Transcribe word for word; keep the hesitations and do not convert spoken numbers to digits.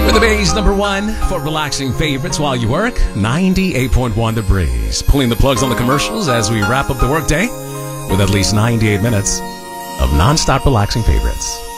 With the Bay's number one for relaxing favorites while you work, ninety-eight point one The Breeze. Pulling the plugs on the commercials as we wrap up the workday with at least ninety-eight minutes of non-stop relaxing favorites.